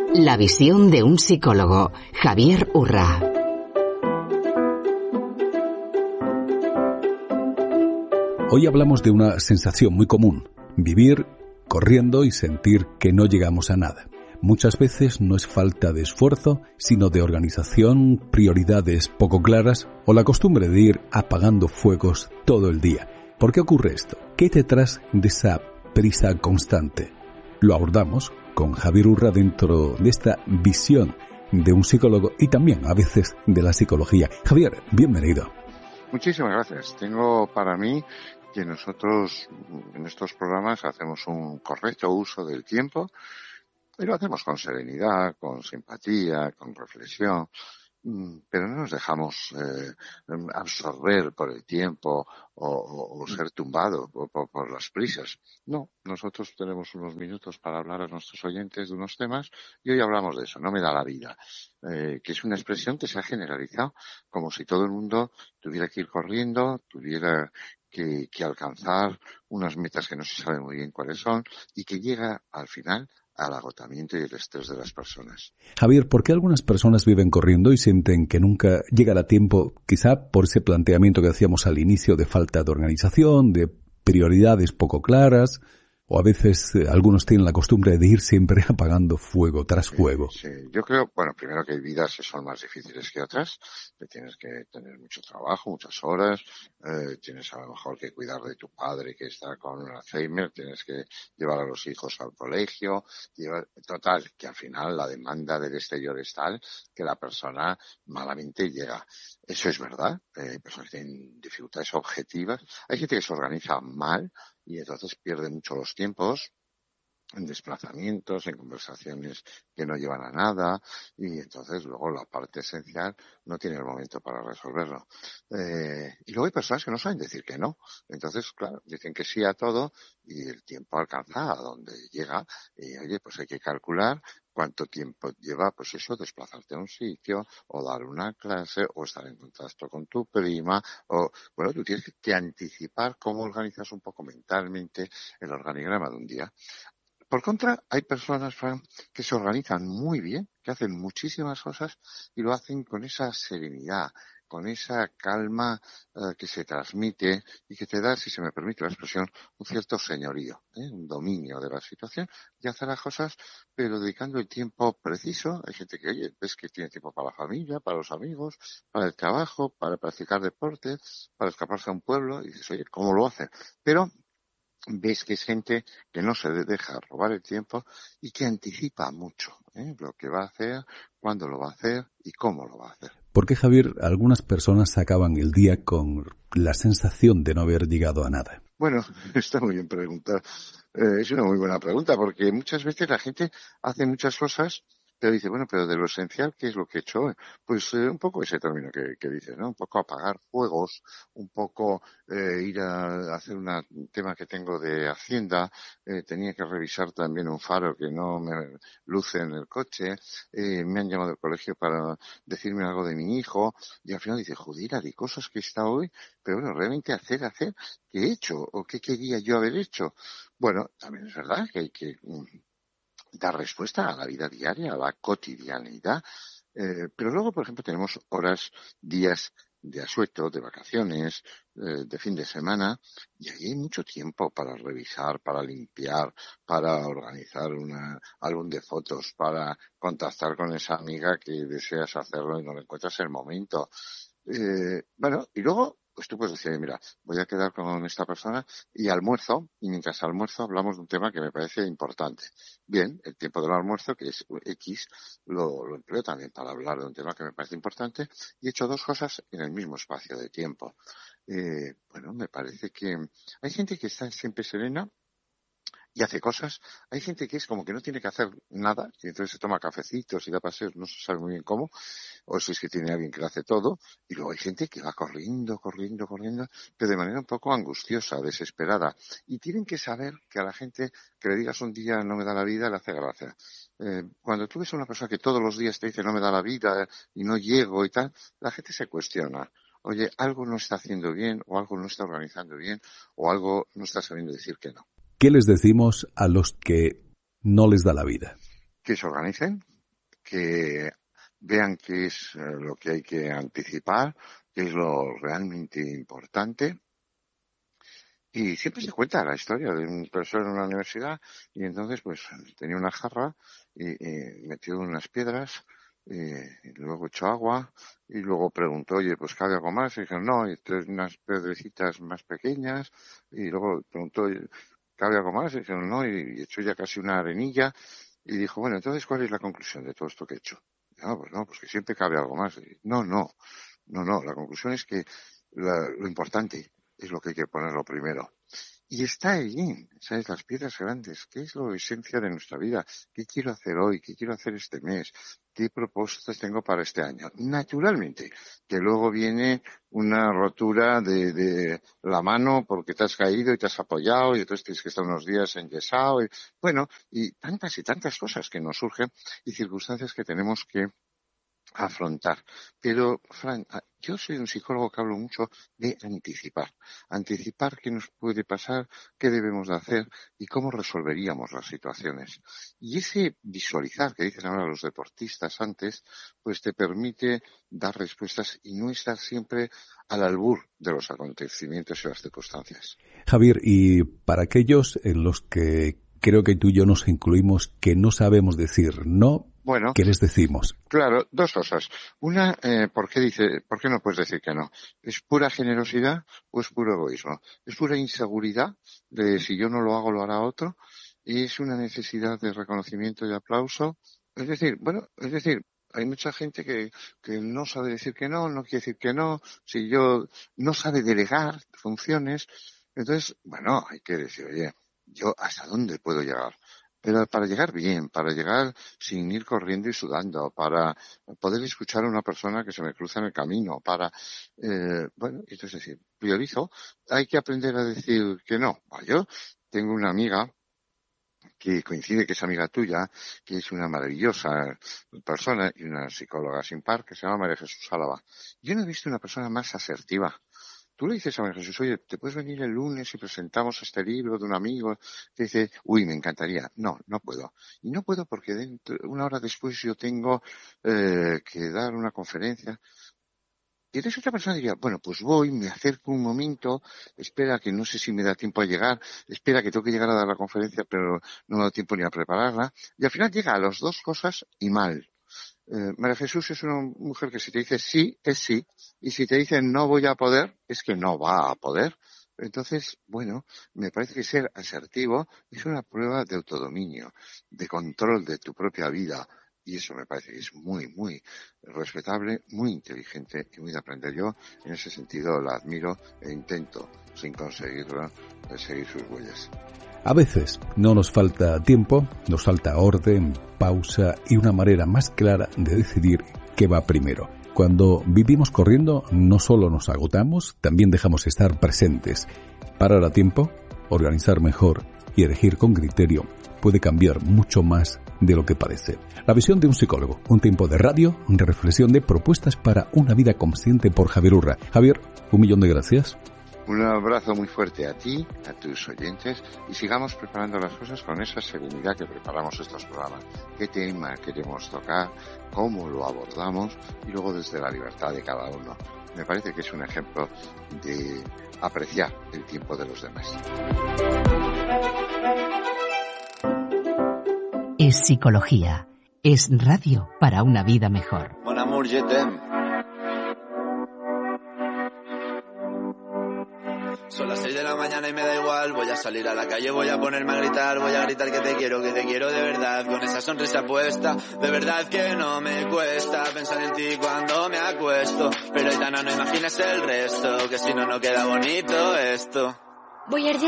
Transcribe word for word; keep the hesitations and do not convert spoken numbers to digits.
La visión de un psicólogo, Javier Urra. Hoy hablamos de una sensación muy común: vivir corriendo y sentir que no llegamos a nada. Muchas veces no es falta de esfuerzo, sino de organización, prioridades poco claras o la costumbre de ir apagando fuegos todo el día. ¿Por qué ocurre esto? ¿Qué hay detrás de esa prisa constante? Lo abordamos con Javier Urra dentro de esta visión de un psicólogo y también a veces de la psicología. Javier, bienvenido. Muchísimas gracias. Tengo para mí que nosotros en estos programas hacemos un correcto uso del tiempo y lo hacemos con serenidad, con simpatía, con reflexión, pero no nos dejamos eh, absorber por el tiempo o, o, o ser tumbados por, por, por las prisas. No, nosotros tenemos unos minutos para hablar a nuestros oyentes de unos temas y hoy hablamos de eso, no me da la vida, eh, que es una expresión que se ha generalizado como si todo el mundo tuviera que ir corriendo, tuviera que, que alcanzar unas metas que no se sabe muy bien cuáles son y que llega al final al agotamiento y el estrés de las personas. Javier, ¿por qué algunas personas viven corriendo y sienten que nunca llegará tiempo? Quizá por ese planteamiento que hacíamos al inicio de falta de organización, de prioridades poco claras, o a veces eh, algunos tienen la costumbre de ir siempre apagando fuego tras fuego. Sí, sí, yo creo, bueno, primero que hay vidas que son más difíciles que otras, que tienes que tener mucho trabajo, muchas horas, eh, tienes a lo mejor que cuidar de tu padre que está con un Alzheimer, tienes que llevar a los hijos al colegio, llevar, total, que al final la demanda del exterior es tal que la persona malamente llega. Eso es verdad, eh, hay personas que tienen dificultades objetivas, hay gente que se organiza mal y entonces pierde mucho los tiempos en desplazamientos, en conversaciones que no llevan a nada y entonces luego la parte esencial no tiene el momento para resolverlo. Eh, y luego hay personas que no saben decir que no. Entonces, claro, dicen que sí a todo y el tiempo alcanza a donde llega y oye, pues hay que calcular cuánto tiempo lleva, pues eso, desplazarte a un sitio o dar una clase o estar en contacto con tu prima o, bueno, tú tienes que anticipar cómo organizas un poco mentalmente el organigrama de un día. Por contra, hay personas, Fran, que se organizan muy bien, que hacen muchísimas cosas y lo hacen con esa serenidad, con esa calma eh, que se transmite y que te da, si se me permite la expresión, un cierto señorío, ¿eh? Un dominio de la situación y hacer las cosas, pero dedicando el tiempo preciso. Hay gente que, oye, ves que tiene tiempo para la familia, para los amigos, para el trabajo, para practicar deporte, para escaparse a un pueblo y dices, oye, ¿cómo lo hace? Pero ves que es gente que no se deja robar el tiempo y que anticipa mucho, ¿eh? Lo que va a hacer, cuándo lo va a hacer y cómo lo va a hacer. ¿Por qué, Javier, algunas personas acaban el día con la sensación de no haber llegado a nada? Bueno, está muy bien preguntar. Eh, es una muy buena pregunta porque muchas veces la gente hace muchas cosas pero dice, bueno, pero de lo esencial, ¿qué es lo que he hecho hoy? Pues eh, un poco ese término que, que dices, ¿no? Un poco apagar fuegos, un poco eh, ir a hacer una, un tema que tengo de Hacienda, eh, tenía que revisar también un faro que no me luce en el coche, eh, me han llamado del colegio para decirme algo de mi hijo, y al final dice, joder, hay cosas que he estado hoy, pero bueno, realmente hacer, hacer, ¿qué he hecho? ¿O qué quería yo haber hecho? Bueno, también es verdad que hay que dar respuesta a la vida diaria, a la cotidianidad. Eh, pero luego, por ejemplo, tenemos horas, días de asueto, de vacaciones, eh, de fin de semana, y ahí hay mucho tiempo para revisar, para limpiar, para organizar un álbum de fotos, para contactar con esa amiga que deseas hacerlo y no le encuentras el momento. Eh, bueno, y luego, pues tú puedes decir, mira, voy a quedar con esta persona y almuerzo, y mientras almuerzo hablamos de un tema que me parece importante. Bien, el tiempo del almuerzo, que es X, lo, lo empleo también para hablar de un tema que me parece importante y he hecho dos cosas en el mismo espacio de tiempo. Eh, bueno, me parece que hay gente que está siempre serena y hace cosas. Hay gente que es como que no tiene que hacer nada y entonces se toma cafecitos y da paseos, no se sabe muy bien cómo, o si es que tiene alguien que lo hace todo, y luego hay gente que va corriendo, corriendo, corriendo, pero de manera un poco angustiosa, desesperada, y tienen que saber que a la gente que le digas un día no me da la vida, le hace gracia. Eh, cuando tú ves a una persona que todos los días te dice no me da la vida y no llego y tal, la gente se cuestiona. Oye, algo no está haciendo bien, o algo no está organizando bien, o algo no está sabiendo decir que no. ¿Qué les decimos a los que no les da la vida? Que se organicen, que vean qué es lo que hay que anticipar, qué es lo realmente importante. Y siempre se cuenta la historia de un profesor en una universidad y entonces pues tenía una jarra y, y metió unas piedras y, y luego echó agua y luego preguntó, oye, pues ¿cabe algo más? Y dijeron, no, y tres, unas piedrecitas más pequeñas y luego preguntó, ¿cabe algo más? Y dijeron, no, y, y echó ya casi una arenilla y dijo, bueno, entonces ¿cuál es la conclusión de todo esto que he hecho? Y, no, pues no, pues que siempre cabe algo más. Y, no, no, no, no, la conclusión es que la, lo importante es lo que hay que ponerlo primero. Y está allí, ¿sabes? Las piedras grandes, ¿qué es la esencia de nuestra vida? ¿Qué quiero hacer hoy? ¿Qué quiero hacer este mes? ¿Qué propósitos tengo para este año? Naturalmente, que luego viene una rotura de, de la mano porque te has caído y te has apoyado y entonces tienes que estar unos días enyesado. Y, bueno, y tantas y tantas cosas que nos surgen y circunstancias que tenemos que afrontar. Pero, Fran, yo soy un psicólogo que hablo mucho de anticipar. Anticipar qué nos puede pasar, qué debemos de hacer y cómo resolveríamos las situaciones. Y ese visualizar que dicen ahora los deportistas antes, pues te permite dar respuestas y no estar siempre al albur de los acontecimientos y las circunstancias. Javier, y para aquellos en los que creo que tú y yo nos incluimos que no sabemos decir no, Bueno, ¿qué les decimos? Claro, dos cosas. Una, eh, ¿por qué dice, por qué no puedes decir que no? ¿Es pura generosidad o es puro egoísmo? ¿Es pura inseguridad de si yo no lo hago lo hará otro? ¿Y es una necesidad de reconocimiento y aplauso? Es decir, bueno, es decir, hay mucha gente que, que no sabe decir que no, no quiere decir que no, si yo no sabe delegar funciones. Entonces, bueno, hay que decir, oye, yo hasta dónde puedo llegar. Pero para llegar bien, para llegar sin ir corriendo y sudando, para poder escuchar a una persona que se me cruza en el camino, para, eh, bueno, esto es decir, priorizo, hay que aprender a decir que no. Yo tengo una amiga que coincide que es amiga tuya, que es una maravillosa persona y una psicóloga sin par, que se llama María Jesús Álava. Yo no he visto una persona más asertiva. Tú le dices a María Jesús, oye, ¿te puedes venir el lunes y presentamos este libro de un amigo? Te dice, uy, me encantaría. No, no puedo. Y no puedo porque dentro, una hora después yo tengo eh, que dar una conferencia. Y entonces otra persona diría, bueno, pues voy, me acerco un momento, espera que no sé si me da tiempo a llegar, espera que tengo que llegar a dar la conferencia, pero no me da tiempo ni a prepararla. Y al final llega a las dos cosas y mal. Eh, María Jesús es una mujer que si te dice sí, es sí, y si te dice no voy a poder, es que no va a poder. Entonces, bueno, me parece que ser asertivo es una prueba de autodominio, de control de tu propia vida, y eso me parece que es muy, muy respetable, muy inteligente y muy de aprender. Yo, en ese sentido, la admiro e intento, sin conseguirlo, seguir sus huellas. A veces no nos falta tiempo, nos falta orden, pausa y una manera más clara de decidir qué va primero. Cuando vivimos corriendo, no solo nos agotamos, también dejamos estar presentes. Parar a tiempo, organizar mejor y elegir con criterio puede cambiar mucho más de lo que parece. La visión de un psicólogo, un tiempo de radio, de reflexión, de propuestas para una vida consciente por Javier Urra. Javier, un millón de gracias. Un abrazo muy fuerte a ti, a tus oyentes, y sigamos preparando las cosas con esa serenidad que preparamos estos programas. ¿Qué tema queremos tocar? ¿Cómo lo abordamos? Y luego desde la libertad de cada uno. Me parece que es un ejemplo de apreciar el tiempo de los demás. Es psicología. Es radio para una vida mejor. Mon amour, je t'aime. Son las seis de la mañana y me da igual. Voy a salir a la calle, voy a ponerme a gritar. Voy a gritar que te quiero, que te quiero de verdad. Con esa sonrisa puesta, de verdad que no me cuesta pensar en ti cuando me acuesto. Pero Aitana, no imagines el resto, que si no, no queda bonito esto. Voy a ir